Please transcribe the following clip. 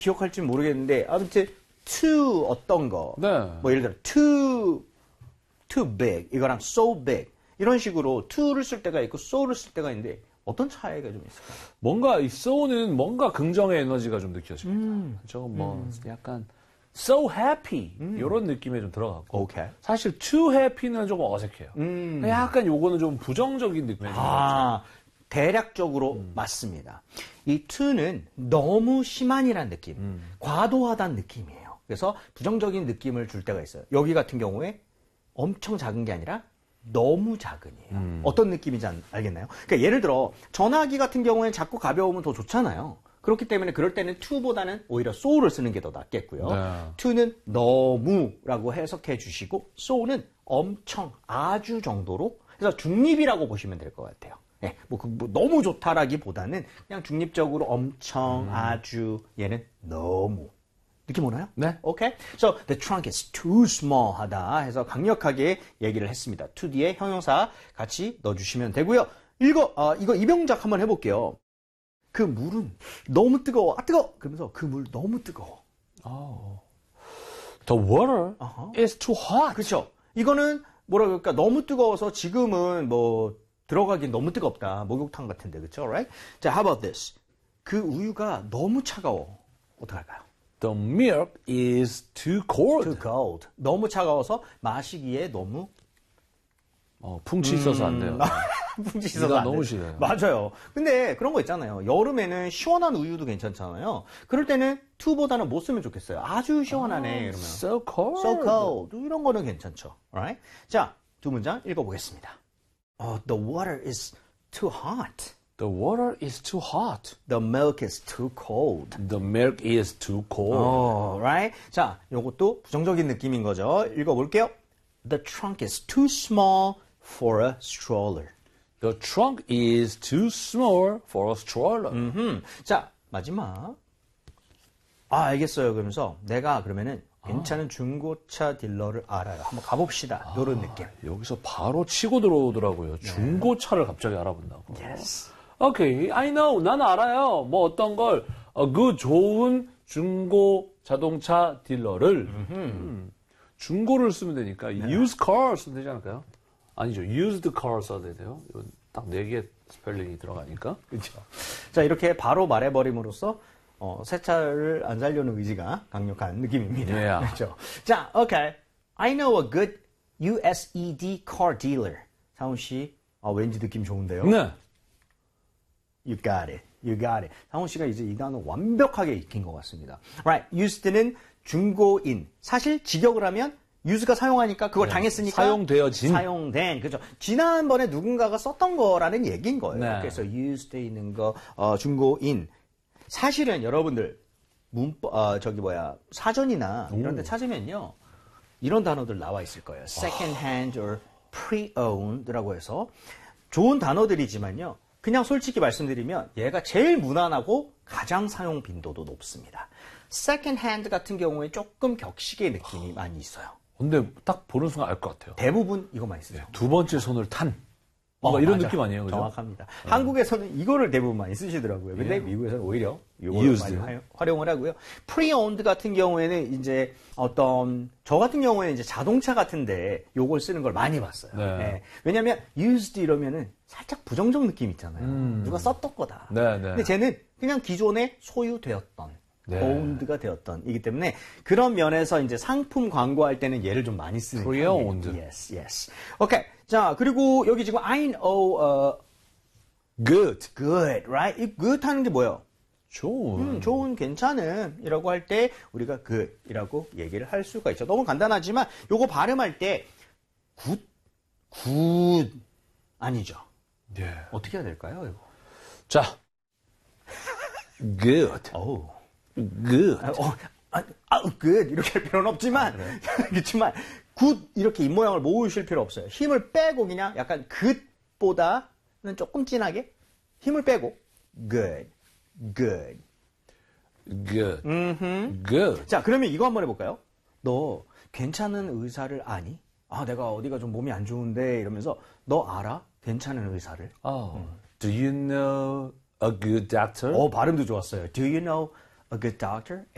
기억할지 모르겠는데 아무튼 too 어떤 거, 네. 뭐 예를 들어 too big 이거랑 so big 이런 식으로 to를 쓸 때가 있고 so를 쓸 때가 있는데 어떤 차이가 좀 있을까요? 뭔가 이 so는 뭔가 긍정의 에너지가 좀 느껴집니다. 저건 뭐 약간 so happy 이런 느낌이 좀 들어갔고 오케이. 사실 too happy는 조금 어색해요. 약간 요거는 좀 부정적인 느낌이 좀 아, 대략적으로 맞습니다. 이 to는 너무 심한이라는 느낌, 과도하다는 느낌이에요. 그래서 부정적인 느낌을 줄 때가 있어요. 여기 같은 경우에 엄청 작은 게 아니라 너무 작은이에요. 어떤 느낌인지 알겠나요? 그러니까 예를 들어 전화기 같은 경우에 작고 가벼우면 더 좋잖아요. 그렇기 때문에 그럴 때는 to보다는 오히려 so를 쓰는 게 더 낫겠고요. 네. to는 너무라고 해석해 주시고 so는 엄청 아주 정도로 그래서 중립이라고 보시면 될 것 같아요. 네, 뭐 너무 좋다라기보다는 그냥 중립적으로 엄청 아주 얘는 너무 느낌 오나요? 네. 오케이. So the trunk is too small 하다 해서 강력하게 얘기를 했습니다. to 뒤에 형용사 같이 넣어주시면 되고요. 이거 이병작 한번 해볼게요. 그 물은 너무 뜨거워. 아, 뜨거워. 그러면서 그 물 너무 뜨거워. The water is too hot. 그렇죠. 이거는 뭐라 그럴까? 너무 뜨거워서 지금은 뭐 들어가긴 너무 뜨겁다. 목욕탕 같은데. 그렇죠? Right? 자, how about this? 그 우유가 너무 차가워. 어떡할까요? The milk is too cold. Too cold. 너무 차가워서 마시기에 너무 풍치 있어서 안 돼요. 풍지 있어서 이가 안 너무 돼요. 싫어요. 맞아요. 근데 그런 거 있잖아요. 여름에는 시원한 우유도 괜찮잖아요. 그럴 때는 to보다는 못 쓰면 좋겠어요. 아주 시원하네 이러면. So cold. So cold. 이런 거는 괜찮죠. Alright? 자, 두 문장 읽어보겠습니다. The water is too hot. The water is too hot. The milk is too cold. The milk is too cold. Alright? 자, 요것도 부정적인 느낌인 거죠. 읽어볼게요. The trunk is too small for a stroller. The trunk is too small for a stroller. 자, 마지막. 알겠어요. 그러면서 내가 그러면은 괜찮은 중고차 딜러를 알아요. 한번 가봅시다. 요런 느낌. 여기서 바로 치고 들어오더라고요. 중고차를 갑자기 알아본다고. Yes. Okay, I know. 난 알아요. 뭐 어떤 걸, 그 좋은 중고 자동차 딜러를, 중고를 쓰면 되니까, used car 쓰면 되지 않을까요? 아니죠. used car 써야 돼요. 이건 딱 4개 스펠링이 들어가니까. 그렇죠. 자, 이렇게 바로 말해버림으로써 새 차를 안 살려는 의지가 강력한 느낌입니다. Yeah. 그렇죠. 자, okay. I know a good USED car dealer. 상훈 씨, 왠지 느낌 좋은데요? 네. You got it. You got it. 상훈 씨가 이제 이 단어 완벽하게 익힌 것 같습니다. Right. used는 중고인. 사실 직역을 하면 use가 사용하니까 그걸 당했으니까 사용된. 그렇죠. 지난번에 누군가가 썼던 거라는 얘기인 거예요. 네. 그래서 used 있는 거 중고인. 사실은 여러분들 사전이나 이런 데 찾으면요. 이런 단어들 나와 있을 거예요. second hand or pre-owned라고 해서 좋은 단어들이지만요. 그냥 솔직히 말씀드리면 얘가 제일 무난하고 가장 사용 빈도도 높습니다. second hand 같은 경우에 조금 격식의 느낌이 많이 있어요. 근데 딱 보는 순간 알 것 같아요. 대부분 이것만 쓰죠. 두 번째 손을 탄. 이런 맞아. 느낌 아니에요? 그죠? 정확합니다. 한국에서는 이거를 대부분 많이 쓰시더라고요. 근데 미국에서는 오히려 이걸 많이 활용을 하고요. pre-owned 같은 경우에는 이제 저 같은 경우에는 이제 자동차 같은데 요걸 쓰는 걸 많이 봤어요. 네. 네. 왜냐면 used 이러면은 살짝 부정적 느낌 있잖아요. 누가 썼던 거다. 네, 네. 근데 쟤는 그냥 기존에 소유되었던 네. owned가 되었던 이기 때문에 그런 면에서 이제 상품 광고할 때는 얘를 좀 많이 쓰는 pre-owned. Yes, yes. 오케이. 자, 그리고 여기 지금 I know good, right? 이 good 하는 게 뭐예요? 좋은, 괜찮은 이라고 할 때 우리가 good이라고 얘기를 할 수가 있죠. 너무 간단하지만 요거 발음할 때 good 아니죠. 네. 어떻게 해야 될까요, 이거? 자, good. good. good 이렇게 할 필요는 없지만 그렇지만 good 이렇게 입모양을 모으실 필요 없어요. 힘을 빼고 그냥 약간 good보다는 조금 진하게 힘을 빼고 good. 자, 그러면 이거 한번 해볼까요? 너 괜찮은 의사를 아니? 내가 어디가 좀 몸이 안 좋은데 이러면서 너 알아? 괜찮은 의사를? Do you know a good doctor? 발음도 좋았어요. Do you know a good doctor?